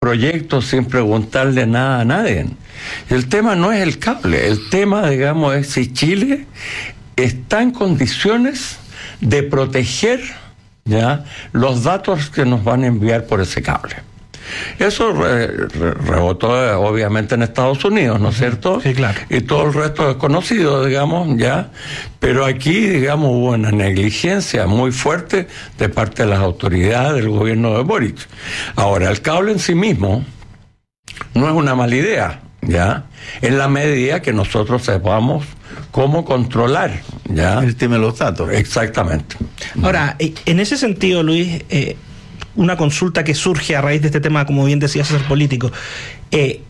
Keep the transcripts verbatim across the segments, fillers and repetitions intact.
proyectos sin preguntarle nada a nadie. El tema no es el cable, el tema, digamos, es si Chile está en condiciones de proteger, ¿ya?, los datos que nos van a enviar por ese cable. Eso re, re, rebotó obviamente en Estados Unidos, ¿no es cierto? Sí, claro. Y todo el resto es conocido, digamos, ya. Pero aquí, digamos, hubo una negligencia muy fuerte de parte de las autoridades del gobierno de Boric. Ahora, el cable en sí mismo no es una mala idea, ¿ya? En la medida que nosotros sepamos cómo controlar, ¿ya?, el tema de los datos. Exactamente. Ahora, en ese sentido, Luis, eh, una consulta que surge a raíz de este tema, como bien decía César Político. Eh,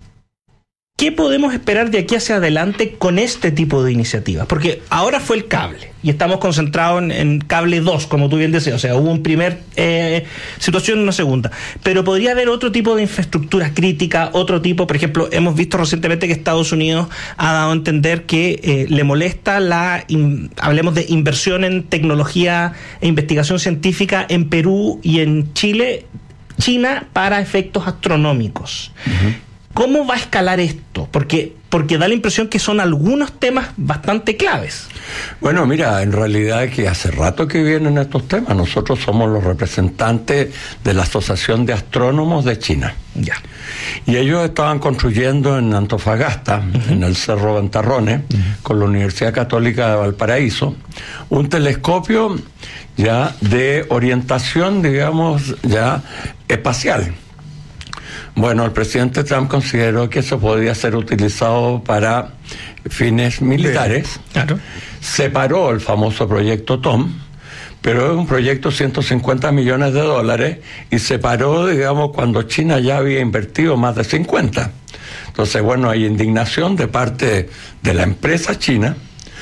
¿Qué podemos esperar de aquí hacia adelante con este tipo de iniciativas? Porque ahora fue el cable y estamos concentrados en, en cable dos, como tú bien decías. O sea, hubo un primer eh, situación y una segunda. Pero podría haber otro tipo de infraestructura crítica, otro tipo, por ejemplo, hemos visto recientemente que Estados Unidos ha dado a entender que eh, le molesta la, in, hablemos de inversión en tecnología e investigación científica en Perú y en Chile, China, para efectos astronómicos. Uh-huh. ¿Cómo va a escalar esto? Porque, porque da la impresión que son algunos temas bastante claves. Bueno, mira, en realidad que hace rato que vienen estos temas. Nosotros somos los representantes de la Asociación de Astrónomos de China. Ya. Y ellos estaban construyendo en Antofagasta, uh-huh, en el Cerro Ventarrones, uh-huh, con la Universidad Católica de Valparaíso, un telescopio ya de orientación, digamos, ya espacial. Bueno, el presidente Trump consideró que eso podía ser utilizado para fines militares. Claro. Separó el famoso proyecto Tom, pero es un proyecto de ciento cincuenta millones de dólares y separó, digamos, cuando China ya había invertido más de cincuenta. Entonces, bueno, hay indignación de parte de la empresa china,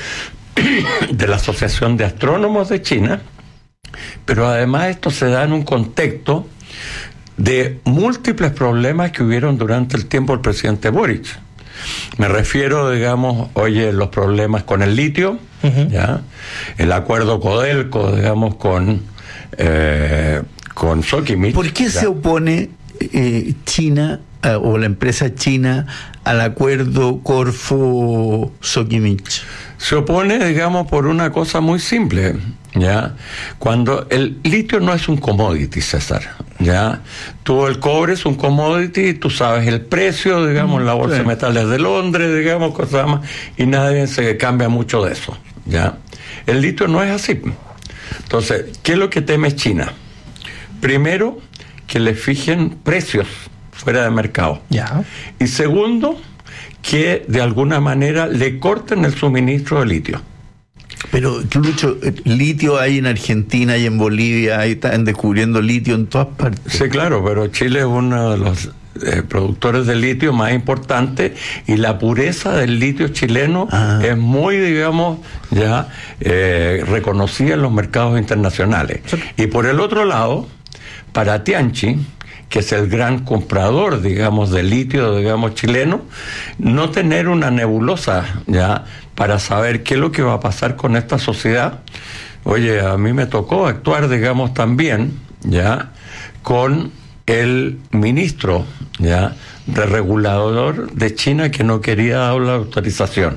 de la Asociación de Astrónomos de China, pero además esto se da en un contexto de múltiples problemas que hubieron durante el tiempo del presidente Boric. Me refiero, digamos, oye, los problemas con el litio, uh-huh, ¿ya? El acuerdo Codelco, digamos, con, eh, con Sokimich. ¿Por qué, ¿ya?, se opone eh, China eh, o la empresa china al acuerdo Corfo-Sokimich? Se opone, digamos, por una cosa muy simple, ¿ya? Cuando el litio no es un commodity, César, ¿ya? Tú, el cobre es un commodity, tú sabes el precio, digamos, en la bolsa, sí, de metales de Londres, digamos, cosas más, y nadie se cambia mucho de eso, ¿ya? El litio no es así. Entonces, ¿qué es lo que teme China? Primero, que le fijen precios fuera de mercado. Ya. Y segundo, que de alguna manera le corten el suministro de litio. Pero, Lucho, litio hay en Argentina, hay en Bolivia, ahí están descubriendo litio en todas partes. Sí, claro, pero Chile es uno de los eh, productores de litio más importantes y la pureza del litio chileno ah. es muy, digamos, ya eh, reconocida en los mercados internacionales. Sí. Y por el otro lado, para Tianqi, que es el gran comprador, digamos, de litio, digamos, chileno, no tener una nebulosa, ya, para saber qué es lo que va a pasar con esta sociedad. Oye, a mí me tocó actuar, digamos, también, ya, con el ministro, ya, de regulador de China que no quería dar la autorización.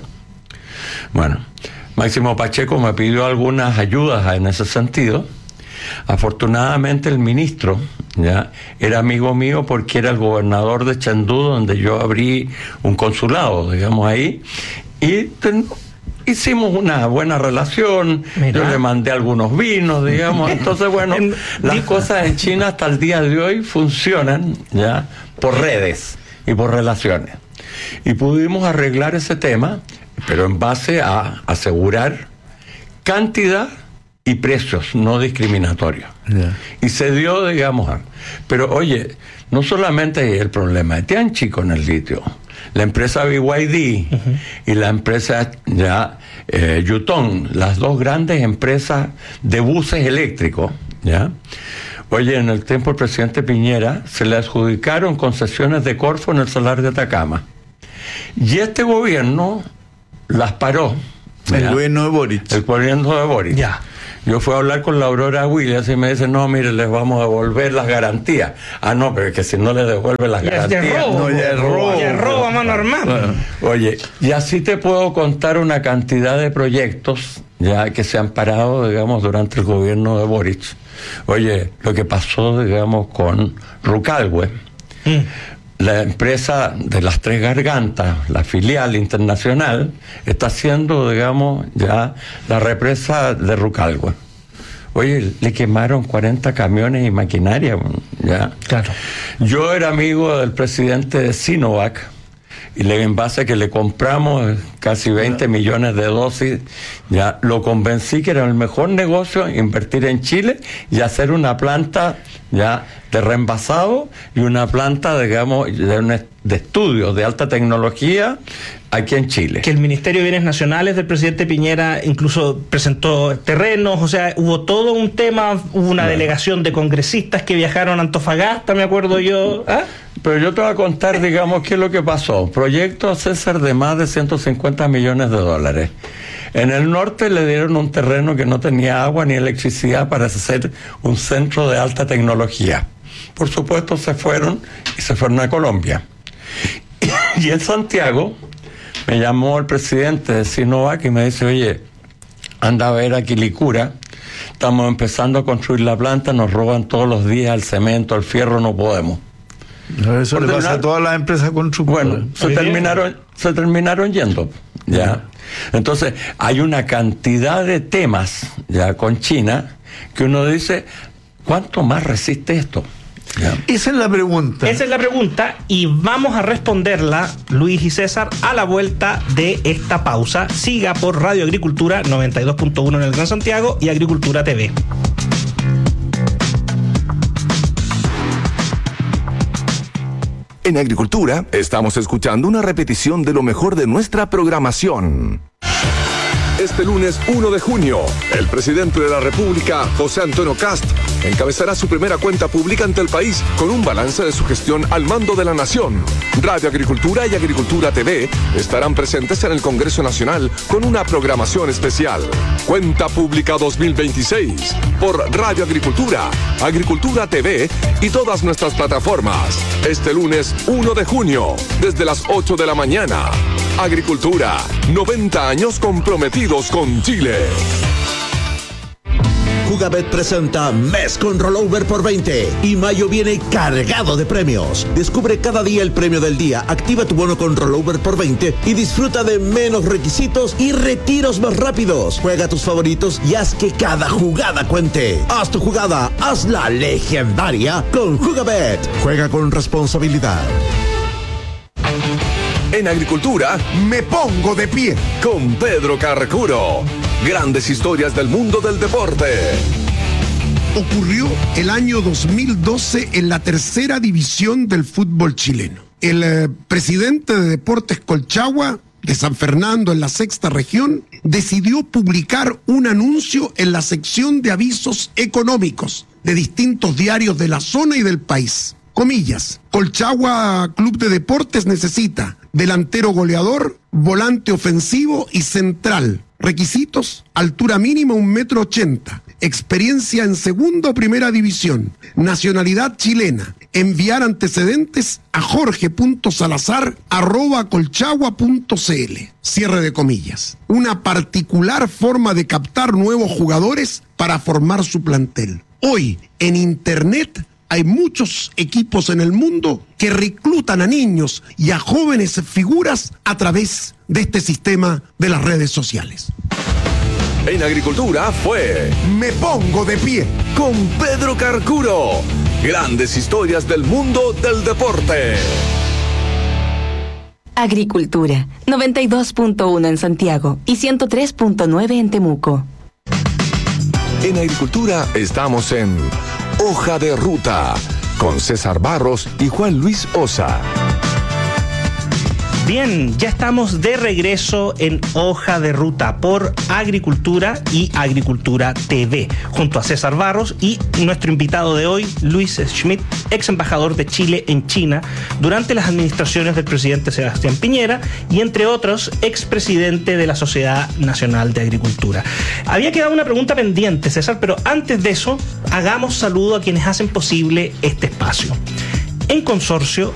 Bueno, Máximo Pacheco me pidió algunas ayudas en ese sentido. Afortunadamente el ministro, ya, era amigo mío porque era el gobernador de Chengdu, donde yo abrí un consulado, digamos, ahí, y ten, hicimos una buena relación. Mira. Yo le mandé algunos vinos, digamos. Entonces, bueno, las cosas en China hasta el día de hoy funcionan, ya, por redes y por relaciones. Y pudimos arreglar ese tema, pero en base a asegurar cantidad y precios no discriminatorios. Yeah. Y se dio, digamos, pero oye, no solamente el problema de Tianqi con el litio, la empresa B Y D uh-huh. y la empresa ya eh, Yutong, las dos grandes empresas de buses eléctricos, ¿ya? Oye, en el tiempo del presidente Piñera se le adjudicaron concesiones de Corfo en el Salar de Atacama. Y este gobierno las paró. El gobierno de Boric. El gobierno de Boric. Ya. yo fui a hablar con la Aurora Williams y me dice, no, mire, les vamos a devolver las garantías. Ah, no, pero es que si no les devuelven las ya, garantías... Ya robo, no, ya es robo. Ya es robo a mano armada. Bueno, oye, y así te puedo contar una cantidad de proyectos ya que se han parado, digamos, durante el gobierno de Boric. Oye, lo que pasó, digamos, con Rucalwe. Mm. La empresa de las Tres Gargantas, la filial internacional, está haciendo, digamos, ya la represa de Rucalwe. Oye, le quemaron cuarenta camiones y maquinaria, ya. Claro. Yo era amigo del presidente de Sinovac, y le, en base a que le compramos casi veinte millones de dosis, ya lo convencí que era el mejor negocio invertir en Chile y hacer una planta ya de reenvasado y una planta, digamos, de, un, de estudios de alta tecnología aquí en Chile. Que el Ministerio de Bienes Nacionales del presidente Piñera incluso presentó terrenos, o sea, hubo todo un tema, hubo una bueno. delegación de congresistas que viajaron a Antofagasta, me acuerdo yo. ¿Ah? Pero yo te voy a contar, digamos, qué es lo que pasó. Proyecto César de más de ciento cincuenta millones de dólares. En el norte le dieron un terreno que no tenía agua ni electricidad para hacer un centro de alta tecnología. Por supuesto se fueron y se fueron a Colombia. Y en Santiago me llamó el presidente de Sinovac y me dice, oye, anda a ver a Quilicura, estamos empezando a construir la planta, nos roban todos los días el cemento, el fierro, no podemos. No, eso Por le pasa a todas las empresas constructoras. Bueno, se terminaron, se terminaron yendo, ya. Entonces, hay una cantidad de temas ya con China que uno dice, ¿cuánto más resiste esto? Ya. Esa es la pregunta. Esa es la pregunta y vamos a responderla, Luis y César, a la vuelta de esta pausa. Siga por Radio Agricultura noventa y dos punto uno en el Gran Santiago y Agricultura T V. En Agricultura estamos escuchando una repetición de lo mejor de nuestra programación. Este lunes uno de junio, el presidente de la República, José Antonio Kast, encabezará su primera cuenta pública ante el país con un balance de su gestión al mando de la nación. Radio Agricultura y Agricultura T V estarán presentes en el Congreso Nacional con una programación especial. Cuenta Pública dos mil veintiséis por Radio Agricultura, Agricultura T V y todas nuestras plataformas. Este lunes uno de junio, desde las ocho de la mañana. Agricultura, noventa años comprometidos con Chile. Jugabet presenta Mes con Rollover por veinte y mayo viene cargado de premios. Descubre cada día el premio del día, activa tu bono con Rollover por veinte y disfruta de menos requisitos y retiros más rápidos. Juega tus favoritos y haz que cada jugada cuente. Haz tu jugada, hazla legendaria con Jugabet. Juega con responsabilidad. En Agricultura, me pongo de pie con Pedro Carcuro. Grandes historias del mundo del deporte. Ocurrió el año dos mil doce en la tercera división del fútbol chileno. El eh, presidente de Deportes Colchagua, de San Fernando, en la sexta región, decidió publicar un anuncio en la sección de avisos económicos de distintos diarios de la zona y del país. Comillas, Colchagua Club de Deportes necesita delantero goleador, volante ofensivo y central. Requisitos, altura mínima un metro ochenta, experiencia en segunda o primera división, nacionalidad chilena, enviar antecedentes a jorge.salazar arroba colchagua.cl. Cierre de comillas. Una particular forma de captar nuevos jugadores para formar su plantel. Hoy, en Internet, hay muchos equipos en el mundo que reclutan a niños y a jóvenes figuras a través de este sistema de las redes sociales. En Agricultura fue Me Pongo de Pie con Pedro Carcuro. Grandes historias del mundo del deporte. Agricultura, noventa y dos punto uno en Santiago y ciento tres punto nueve en Temuco. En Agricultura estamos en Hoja de Ruta con César Barros y Juan Luis Osa. Bien, ya estamos de regreso en Hoja de Ruta por Agricultura y Agricultura T V, junto a César Barros y nuestro invitado de hoy, Luis Schmidt, ex embajador de Chile en China durante las administraciones del presidente Sebastián Piñera y, entre otros, expresidente de la Sociedad Nacional de Agricultura. Había quedado una pregunta pendiente, César, pero antes de eso, hagamos saludo a quienes hacen posible este espacio. En consorcio,